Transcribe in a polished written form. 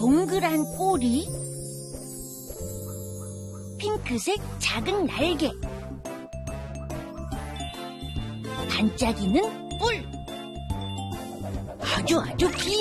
동그란 꼬리, 핑크색 작은 날개, 반짝이는 뿔. 아주 긴